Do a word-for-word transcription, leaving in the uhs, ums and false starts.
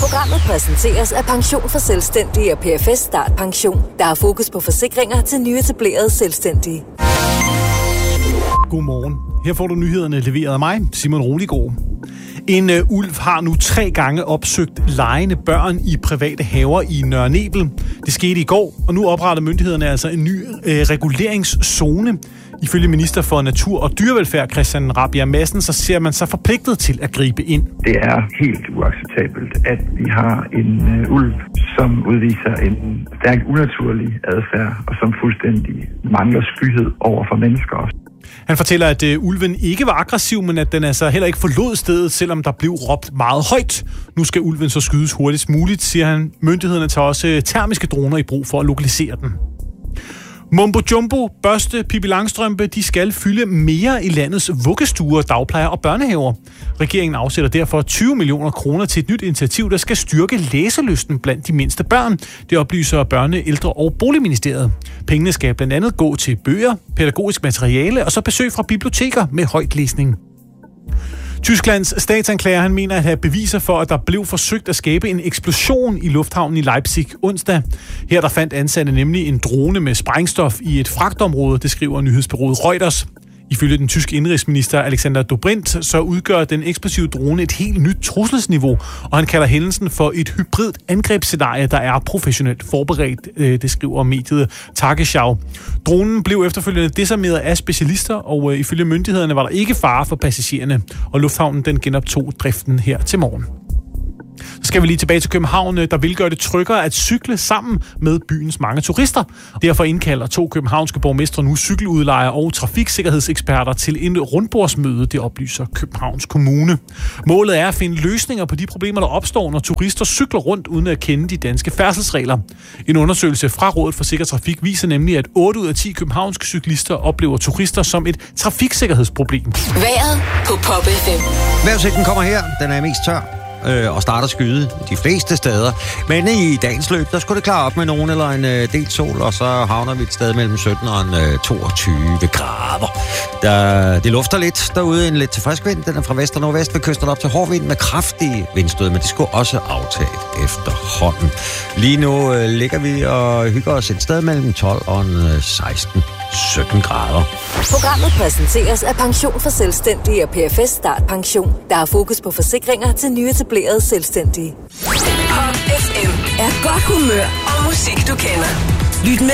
Programmet præsenteres af Pension for Selvstændige og P F S Start Pension, der har fokus på forsikringer til nyetablerede selvstændige. Godmorgen. Her får du nyhederne leveret af mig, Simon Roligård. En uh, ulv har nu tre gange opsøgt legende børn i private haver i Nørre Nebel. Det skete i går, og nu opretter myndighederne altså en ny uh, reguleringszone. Ifølge minister for Natur og Dyrevelfærd, Christian Rabjerg Madsen, så ser man sig forpligtet til at gribe ind. Det er helt uacceptabelt, at vi har en uh, ulv, som udviser en stærkt unaturlig adfærd, og som fuldstændig mangler skyhed over for mennesker også. Han fortæller, at øh, ulven ikke var aggressiv, men at den altså heller ikke forlod stedet, selvom der blev råbt meget højt. Nu skal ulven så skydes hurtigst muligt, siger han. Myndighederne tager også øh, termiske droner i brug for at lokalisere den. Mumbo Jumbo, Børste, Pippi Langstrømpe, de skal fylde mere i landets vuggestuer, dagplejer og børnehaver. Regeringen afsætter derfor tyve millioner kroner til et nyt initiativ, der skal styrke læselysten blandt de mindste børn. Det oplyser Børne-, Ældre- og Boligministeriet. Pengene skal blandt andet gå til bøger, pædagogisk materiale og så besøg fra biblioteker med højtlæsning. Tysklands statsanklager, han mener at have beviser for, at der blev forsøgt at skabe en eksplosion i lufthavnen i Leipzig onsdag. Her der fandt ansatte nemlig en drone med sprængstof i et fragtområde, det skriver nyhedsbureauet Reuters. Ifølge den tyske indrigsminister Alexander Dobrindt, så udgør den eksplosive drone et helt nyt trusselsniveau, og han kalder hændelsen for et hybrid angrebsscenarie, der er professionelt forberedt, det skriver mediet Tagesschau. Dronen blev efterfølgende desarmeret af specialister, og ifølge myndighederne var der ikke fare for passagererne, og lufthavnen den genoptog driften her til morgen. Så skal vi lige tilbage til København, der vil gøre det tryggere at cykle sammen med byens mange turister. Derfor indkalder to københavnske borgmestre nu cykeludlejere og trafiksikkerhedseksperter til en rundbordsmøde, det oplyser Københavns Kommune. Målet er at finde løsninger på de problemer, der opstår, når turister cykler rundt uden at kende de danske færdselsregler. En undersøgelse fra Rådet for Sikker Trafik viser nemlig, at otte ud af ti københavnske cyklister oplever turister som et trafiksikkerhedsproblem. Vejret på Pop F M. Vejrudsigten kommer her. Den er mest tør og starter skyde de fleste steder. Men i dagens løb, der skulle det klare op med nogen eller en øh, del sol, og så havner vi et sted mellem sytten og en, øh, toogtyve grader. Der, det lufter lidt derude, en lidt til frisk vind. Den er fra vest og nordvest ved kysten op til hård vind med kraftige vindstød, men det skulle også aftage efterhånden. Lige nu øh, ligger vi og hygger os et sted mellem tolv og seksten sytten grader. Programmet præsenteres af Pension for Selvstændige og P F S Start Pension, der har fokus på forsikringer til nyetablerede selvstændige. Pop F M er godt humør og musik, du kender. Lyt med.